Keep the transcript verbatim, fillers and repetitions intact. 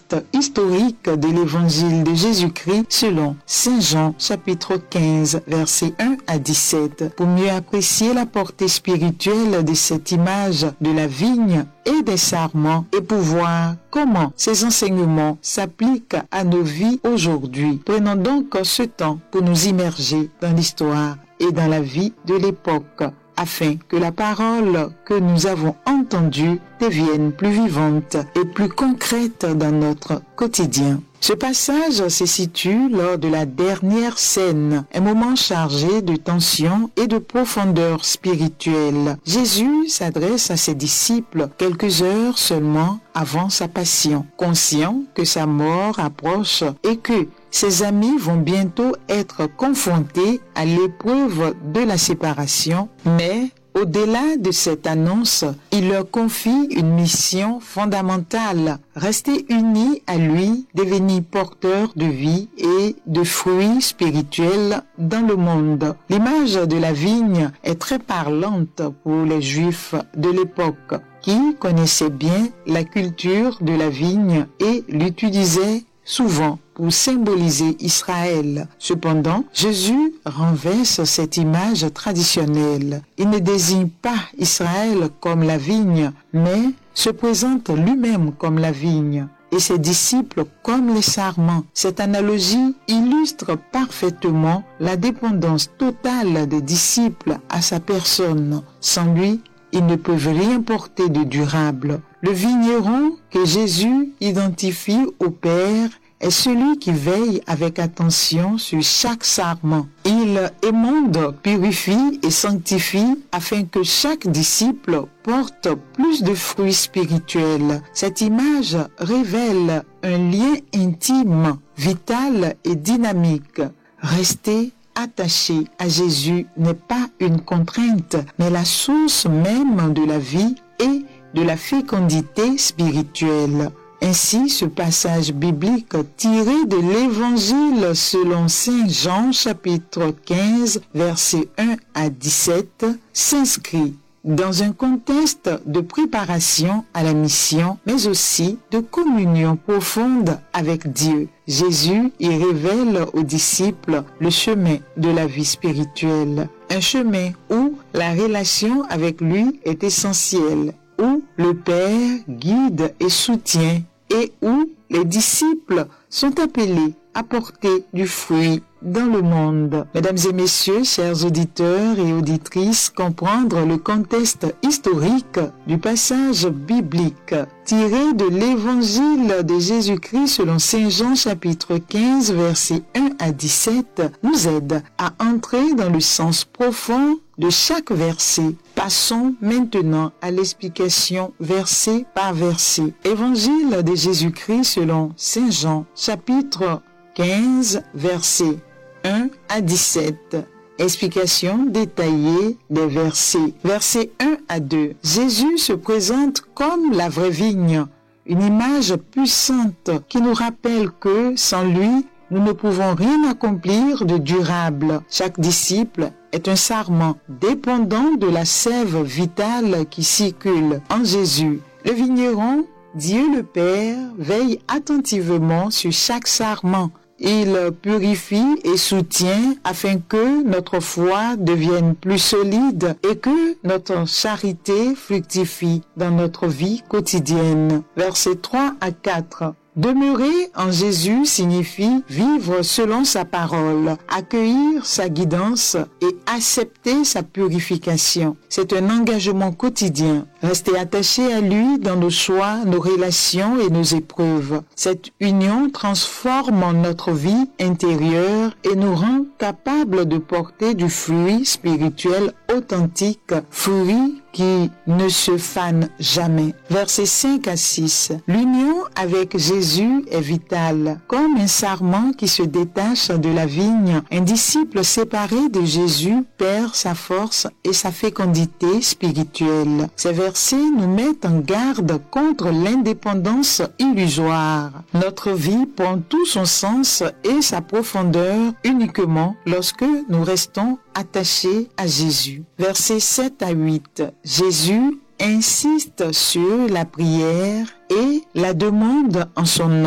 contexte historique de l'évangile de Jésus-Christ selon Saint Jean chapitre quinze versets un à dix-sept pour mieux apprécier la portée spirituelle de cette image de la vigne et des sarments et pour voir comment ces enseignements s'appliquent à nos vies aujourd'hui. Prenons donc ce temps pour nous immerger dans l'histoire et dans la vie de l'époque, afin que la parole que nous avons entendue devienne plus vivante et plus concrète dans notre quotidien. Ce passage se situe lors de la dernière scène, un moment chargé de tension et de profondeur spirituelle. Jésus s'adresse à ses disciples quelques heures seulement avant sa passion, conscient que sa mort approche et que ses amis vont bientôt être confrontés à l'épreuve de la séparation, mais au-delà de cette annonce, il leur confie une mission fondamentale, rester unis à lui, devenir porteurs de vie et de fruits spirituels dans le monde. L'image de la vigne est très parlante pour les Juifs de l'époque, qui connaissaient bien la culture de la vigne et l'utilisaient souvent pour symboliser Israël. Cependant, Jésus renverse cette image traditionnelle. Il ne désigne pas Israël comme la vigne, mais se présente lui-même comme la vigne et ses disciples comme les sarments. Cette analogie illustre parfaitement la dépendance totale des disciples à sa personne. Sans lui, ils ne peuvent rien porter de durable. Le vigneron que Jésus identifie au Père est celui qui veille avec attention sur chaque sarment. Il émonde, purifie et sanctifie afin que chaque disciple porte plus de fruits spirituels. Cette image révèle un lien intime, vital et dynamique. Rester attaché à Jésus n'est pas une contrainte, mais la source même de la vie et de la fécondité spirituelle. Ainsi, ce passage biblique tiré de l'Évangile selon Saint Jean chapitre quinze versets un à dix-sept s'inscrit dans un contexte de préparation à la mission, mais aussi de communion profonde avec Dieu. Jésus y révèle aux disciples le chemin de la vie spirituelle, un chemin où la relation avec lui est essentielle, où le Père guide et soutient et où les disciples sont appelés à porter du fruit dans le monde. Mesdames et messieurs, chers auditeurs et auditrices, comprendre le contexte historique du passage biblique tiré de l'Évangile de Jésus-Christ selon Saint Jean chapitre quinze versets un à dix-sept nous aide à entrer dans le sens profond de chaque verset. Passons maintenant à l'explication verset par verset. Évangile de Jésus-Christ selon Saint Jean chapitre quinze versets un à dix-sept. Explication détaillée des versets. Versets un à deux. Jésus se présente comme la vraie vigne, une image puissante qui nous rappelle que sans lui, nous ne pouvons rien accomplir de durable. Chaque disciple est un sarment dépendant de la sève vitale qui circule en Jésus. Le vigneron, Dieu le Père, veille attentivement sur chaque sarment. Il purifie et soutient afin que notre foi devienne plus solide et que notre charité fructifie dans notre vie quotidienne. Versets trois à quatre. Demeurer en Jésus signifie vivre selon sa parole, accueillir sa guidance et accepter sa purification. C'est un engagement quotidien. Rester attaché à lui dans nos choix, nos relations et nos épreuves. Cette union transforme notre vie intérieure et nous rend capables de porter du fruit spirituel authentique, fruit qui ne se fane jamais. Versets cinq à six. L'union avec Jésus est vitale. Comme un sarment qui se détache de la vigne, un disciple séparé de Jésus perd sa force et sa fécondité spirituelle. Ces versets nous mettent en garde contre l'indépendance illusoire. Notre vie prend tout son sens et sa profondeur uniquement lorsque nous restons attachés à Jésus. Versets sept à huit. Jésus insiste sur la prière et la demande en son nom.